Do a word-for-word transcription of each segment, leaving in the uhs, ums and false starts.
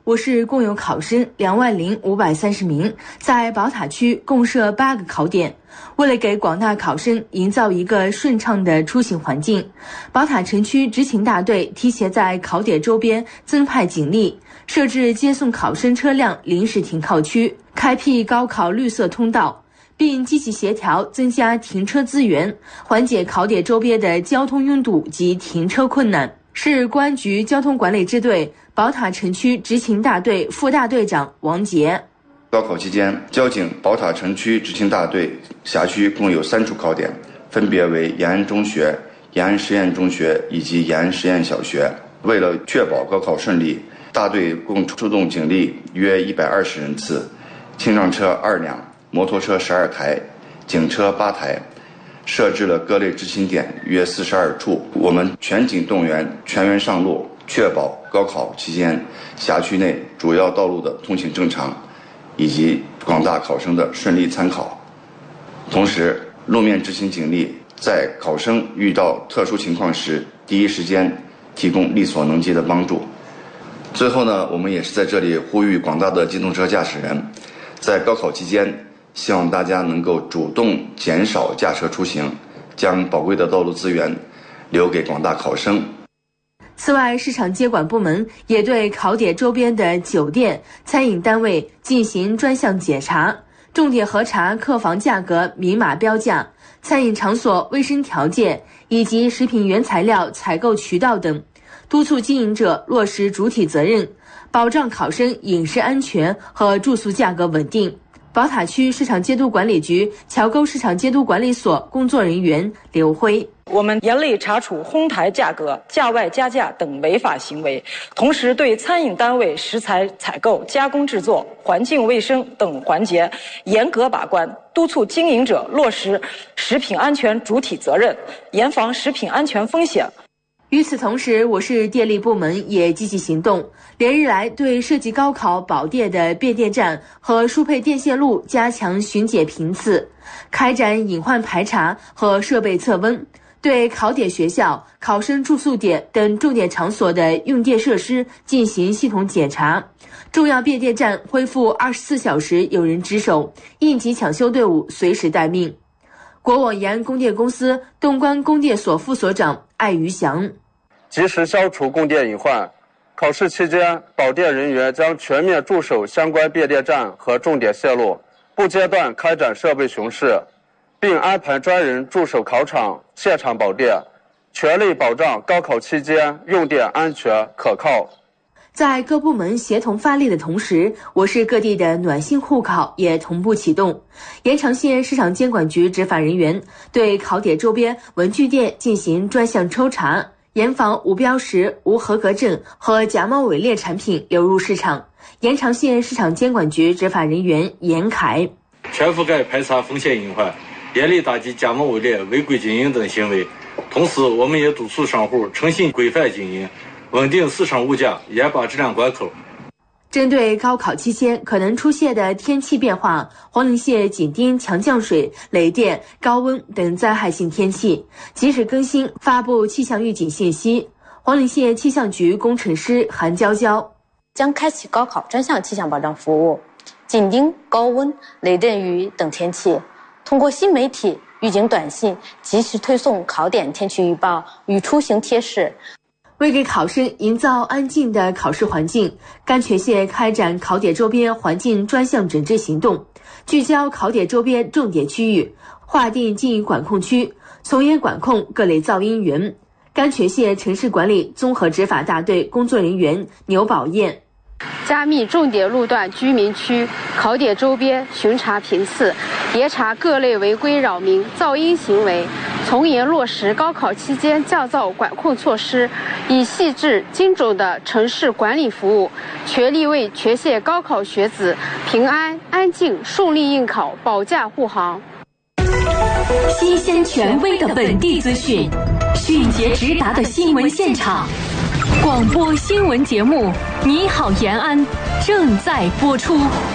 我市共有考生两万零五百三十名，在宝塔区共设八个考点。为了给广大考生营造一个顺畅的出行环境，宝塔城区执勤大队提前在考点周边增派警力，设置接送考生车辆临时停靠区，开辟高考绿色通道，并积极协调增加停车资源，缓解考点周边的交通拥堵及停车困难。市公安局交通管理支队宝塔城区执勤大队副大队长王杰。 高考期间，交警宝塔城区执勤大队辖区共有三处考点，分别为延安中学、延安实验中学以及延安实验小学。为了确保高考顺利，大队共出动警力约一百二十人次，轻装车二辆，摩托车十二台，警车八台，设置了各类执勤点约四十二处。我们全警动员，全员上路，确保高考期间辖区内主要道路的通行正常，以及广大考生的顺利参考。同时，路面执勤警力在考生遇到特殊情况时，第一时间提供力所能及的帮助。最后呢，我们也是在这里呼吁广大的机动车驾驶人，在高考期间，希望大家能够主动减少驾车出行，将宝贵的道路资源留给广大考生。 此外，市场监管部门也对考点周边的酒店、餐饮单位进行专项检查，重点核查客房价格明码标价、餐饮场所卫生条件以及食品原材料采购渠道等，督促经营者落实主体责任，保障考生饮食安全和住宿价格稳定。宝塔区市场监督管理局桥沟市场监督管理所工作人员刘辉。 我们严厉查处哄抬价格、价外加价等违法行为，同时对餐饮单位食材采购、加工制作、环境卫生等环节严格把关，督促经营者落实食品安全主体责任，严防食品安全风险。 与此同时，我市电力部门也积极行动，连日来对涉及高考保电的变电站和输配电线路加强巡检频次，开展隐患排查和设备测温，对考点学校、考生住宿点等重点场所的用电设施进行系统检查。重要变电站恢复二十四小时有人值守，应急抢修队伍随时待命。国网延安供电公司东关供电所副所长艾于祥。 及时消除供电隐患。考试期间，保电人员将全面驻守相关变电站和重点线路，不间断开展设备巡视，并安排专人驻守考场现场保电，全力保障高考期间用电安全可靠。 在各部门协同发力的同时，我市各地的暖心护考也同步启动。延长县市场监管局执法人员对考点周边文具店进行专项抽查，严防无标识、无合格证和假冒伪劣产品流入市场。延长县市场监管局执法人员严凯： 全覆盖排查风险隐患，严厉打击假冒伪劣、违规经营等行为。同时，我们也督促商户诚信规范经营，稳定市场物价，严把质量关口。 针对高考期间可能出现的天气变化，黄陵县紧盯强降水、雷电、高温等灾害性天气，及时更新发布气象预警信息。黄陵县气象局工程师韩娇娇将开启高考专项气象保障服务，紧盯高温、雷电雨等天气，通过新媒体、预警短信及时推送考点天气预报与出行贴士。 为给考生营造安静的考试环境，甘泉县开展考点周边环境专项整治行动，聚焦考点周边重点区域，划定经营管控区，从严管控各类噪音源。甘泉县城市管理综合执法大队工作人员牛宝燕： 加密重点路段居民区考点周边巡查频次，严查各类违规扰民、噪音行为，从严落实高考期间降噪管控措施，以细致精准的城市管理服务，全力为全县高考学子平安、安静、顺利应考保驾护航。 新鲜权威的本地资讯，迅捷直达的新闻现场，广播新闻节目《你好延安》正在播出。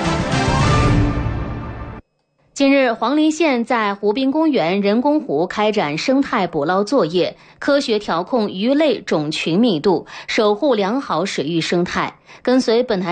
近日，黄陵县在湖滨公园人工湖开展生态捕捞作业，科学调控鱼类种群密度，守护良好水域生态。跟随本台